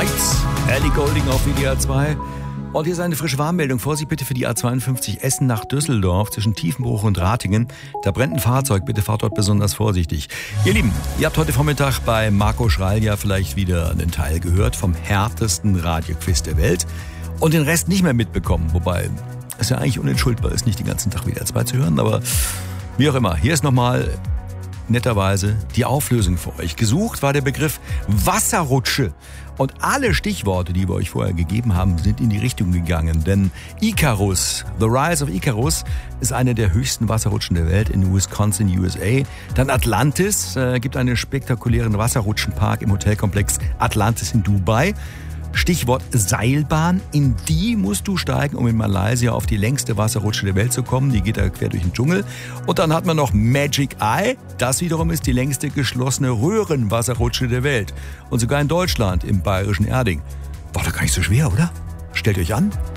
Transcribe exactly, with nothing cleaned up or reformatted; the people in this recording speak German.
Lights, Ellie Goulding auf W D R zwei. Und hier ist eine frische Warnmeldung. Vorsicht bitte für die A zweiundfünfzig Essen nach Düsseldorf zwischen Tiefenbruch und Ratingen. Da brennt ein Fahrzeug, bitte fahrt dort besonders vorsichtig. Ihr Lieben, ihr habt heute Vormittag bei Marco Schreil ja vielleicht wieder einen Teil gehört vom härtesten Radioquiz der Welt und den Rest nicht mehr mitbekommen. Wobei es ja eigentlich unentschuldbar ist, nicht den ganzen Tag W D R zwei zu hören, aber wie auch immer. Hier ist nochmal netterweise die Auflösung für euch. Gesucht war der Begriff Wasserrutsche. Und alle Stichworte, die wir euch vorher gegeben haben, sind in die Richtung gegangen. Denn Icarus, The Rise of Icarus, ist eine der höchsten Wasserrutschen der Welt in Wisconsin, U S A. Dann Atlantis, äh, gibt einen spektakulären Wasserrutschenpark im Hotelkomplex Atlantis in Dubai. Stichwort Seilbahn, in die musst du steigen, um in Malaysia auf die längste Wasserrutsche der Welt zu kommen. Die geht da quer durch den Dschungel. Und dann hat man noch Magic Eye. Das wiederum ist die längste geschlossene Röhrenwasserrutsche der Welt. Und sogar in Deutschland, im bayerischen Erding. War doch gar nicht so schwer, oder? Stellt euch an.